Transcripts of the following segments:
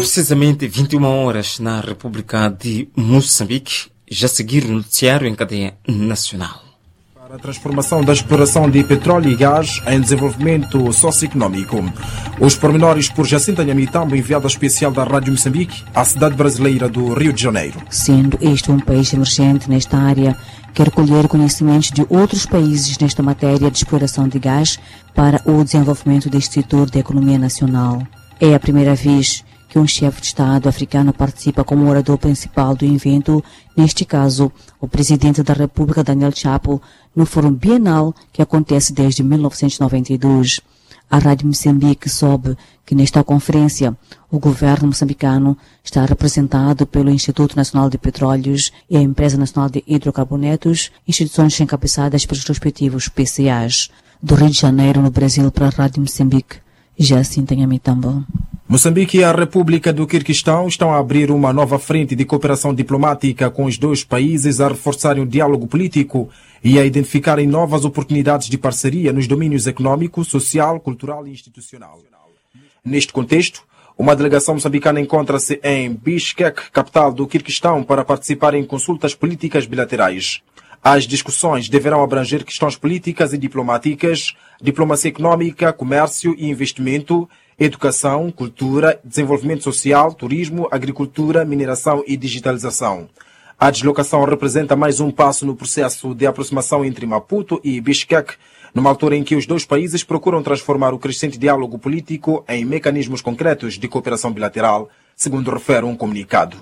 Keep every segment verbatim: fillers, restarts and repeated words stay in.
precisamente vinte e uma horas na República de Moçambique. Já seguir o noticiário em cadeia nacional. Para a transformação da exploração de petróleo e gás em desenvolvimento socioeconómico. Os pormenores por Jacinta Nhamitambo, enviada especial da Rádio Moçambique à cidade brasileira do Rio de Janeiro. Sendo este um país emergente nesta área, quer colher conhecimentos de outros países nesta matéria de exploração de gás para o desenvolvimento deste setor da economia nacional. É a primeira vez que um chefe de Estado africano participa como orador principal do evento, neste caso, o presidente da República, Daniel Chapo, no Fórum Bienal que acontece desde mil novecentos e noventa e dois. A Rádio Moçambique soube que nesta conferência o governo moçambicano está representado pelo Instituto Nacional de Petróleos e a Empresa Nacional de Hidrocarbonetos, instituições encabeçadas pelos respectivos P C As. Do Rio de Janeiro, no Brasil, para a Rádio Moçambique, Jacinta Nhamitambo. Moçambique e a República do Quirguistão estão a abrir uma nova frente de cooperação diplomática com os dois países, a reforçarem o diálogo político e a identificarem novas oportunidades de parceria nos domínios econômico, social, cultural e institucional. Neste contexto, uma delegação moçambicana encontra-se em Bishkek, capital do Quirguistão, para participar em consultas políticas bilaterais. As discussões deverão abranger questões políticas e diplomáticas, diplomacia econômica, comércio e investimento, educação, cultura, desenvolvimento social, turismo, agricultura, mineração e digitalização. A deslocação representa mais um passo no processo de aproximação entre Maputo e Bishkek, numa altura em que os dois países procuram transformar o crescente diálogo político em mecanismos concretos de cooperação bilateral, segundo refere um comunicado.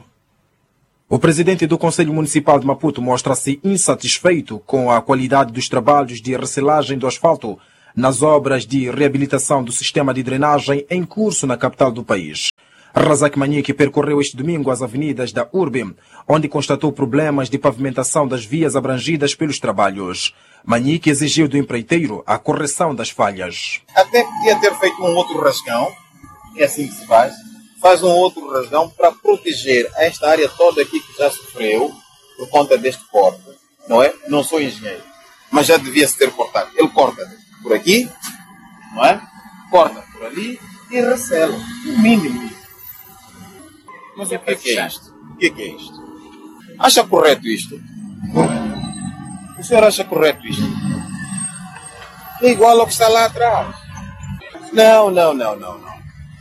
O presidente do Conselho Municipal de Maputo mostra-se insatisfeito com a qualidade dos trabalhos de recelagem do asfalto nas obras de reabilitação do sistema de drenagem em curso na capital do país. Razak Manique percorreu este domingo as avenidas da Urbe, onde constatou problemas de pavimentação das vias abrangidas pelos trabalhos. Manique exigiu do empreiteiro a correção das falhas. Até podia ter feito um outro rasgão, é assim que se faz, faz um outro rasgão para proteger esta área toda aqui que já sofreu por conta deste corte, não é? Não sou engenheiro, mas já devia-se ter cortado. Ele corta por aqui, não é? Corta por ali e recela, o mínimo. Mas o que é, que é isto? O que é, que é isto? Acha correto isto? O senhor acha correto isto? É igual ao que está lá atrás. Não, não, não, não, não.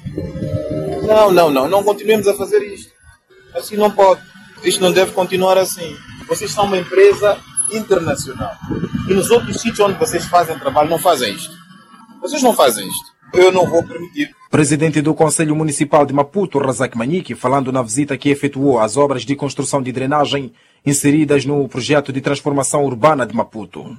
Não, não, não. Não continuemos a fazer isto. Assim não pode. Isto não deve continuar assim. Vocês são uma empresa internacional. E nos outros sítios onde vocês fazem trabalho não fazem isto. Vocês não fazem isto. Eu não vou permitir. Presidente do Conselho Municipal de Maputo, Razak Manique, falando na visita que efetuou às obras de construção de drenagem inseridas no projeto de transformação urbana de Maputo.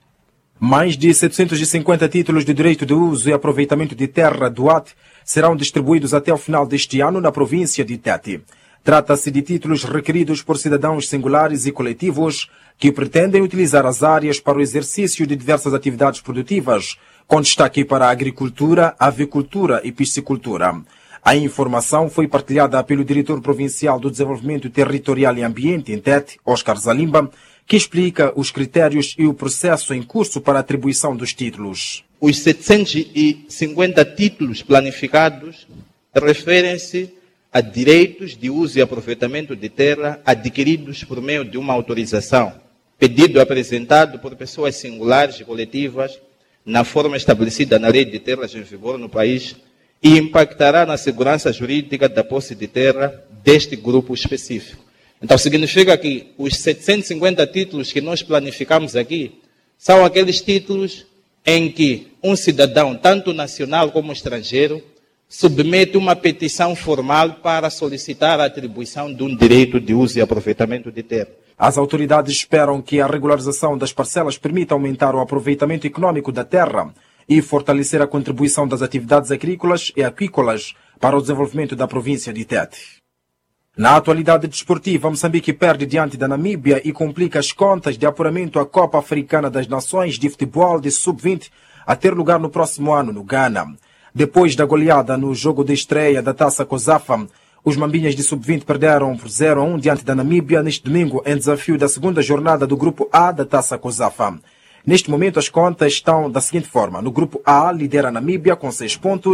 Mais de setecentos e cinquenta títulos de direito de uso e aproveitamento de terra do A T serão distribuídos até o final deste ano na província de Tete. Trata-se de títulos requeridos por cidadãos singulares e coletivos que pretendem utilizar as áreas para o exercício de diversas atividades produtivas, com destaque para a agricultura, avicultura e piscicultura. A informação foi partilhada pelo diretor provincial do Desenvolvimento Territorial e Ambiente em Tete, Oscar Zalimba, que explica os critérios e o processo em curso para a atribuição dos títulos. Os setecentos e cinquenta títulos planificados referem-se a direitos de uso e aproveitamento de terra adquiridos por meio de uma autorização, pedido apresentado por pessoas singulares e coletivas na forma estabelecida na Lei de Terras em vigor no país e impactará na segurança jurídica da posse de terra deste grupo específico. Então, significa que os setecentos e cinquenta títulos que nós planificamos aqui são aqueles títulos em que um cidadão, tanto nacional como estrangeiro, submete uma petição formal para solicitar a atribuição de um direito de uso e aproveitamento de terra. As autoridades esperam que a regularização das parcelas permita aumentar o aproveitamento econômico da terra e fortalecer a contribuição das atividades agrícolas e aquícolas para o desenvolvimento da província de Tete. Na atualidade desportiva, Moçambique perde diante da Namíbia e complica as contas de apuramento à Copa Africana das Nações de Futebol de sub vinte a ter lugar no próximo ano no Ghana. Depois da goleada no jogo de estreia da Taça COSAFA, os Mambinhas de sub vinte perderam por zero a um diante da Namíbia neste domingo em desafio da segunda jornada do Grupo A da Taça COSAFA. Neste momento as contas estão da seguinte forma. No Grupo A lidera a Namíbia com seis pontos,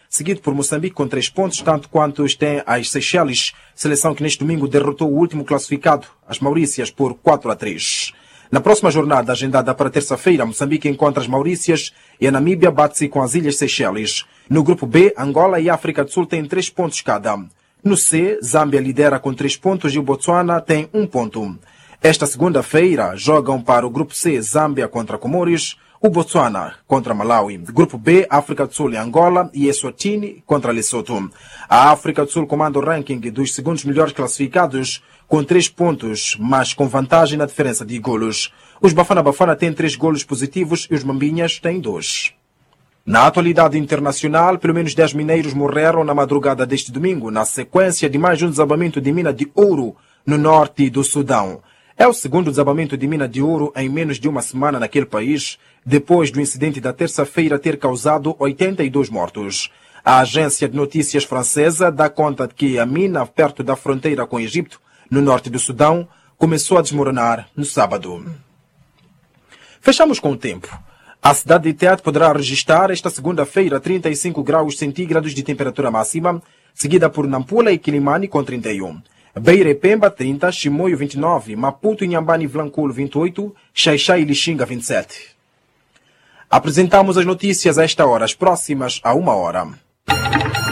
seguido por Moçambique com três pontos, tanto quanto tem as Seychelles, seleção que neste domingo derrotou o último classificado, as Maurícias, por quatro a três. Na próxima jornada, agendada para terça-feira, Moçambique encontra as Maurícias e a Namíbia bate-se com as Ilhas Seychelles. No grupo B, Angola e África do Sul têm três pontos cada. No C, Zâmbia lidera com três pontos e o Botsuana tem um ponto. Esta segunda-feira, jogam para o grupo C, Zâmbia contra Comores, o Botsuana contra Malawi. Grupo B, África do Sul e Angola e Eswatini contra Lesotho. A África do Sul comanda o ranking dos segundos melhores classificados com três pontos, mas com vantagem na diferença de golos. Os Bafana Bafana têm três golos positivos e os Mambinhas têm dois. Na atualidade internacional, pelo menos dez mineiros morreram na madrugada deste domingo, na sequência de mais um desabamento de mina de ouro no norte do Sudão. É o segundo desabamento de mina de ouro em menos de uma semana naquele país, depois do incidente da terça-feira ter causado oitenta e dois mortos. A agência de notícias francesa dá conta de que a mina perto da fronteira com o Egito, no norte do Sudão, começou a desmoronar no sábado. Fechamos com o tempo. A cidade de Tete poderá registrar esta segunda-feira trinta e cinco graus centígrados de temperatura máxima, seguida por Nampula e Quilimane com trinta e um. Beira e Pemba, trinta, Chimoio, vinte e nove, Maputo, Inhambane e Vilanculo, vinte e oito, Xaixai e Lixinga, vinte e sete. Apresentamos as notícias a esta hora, as próximas a uma hora.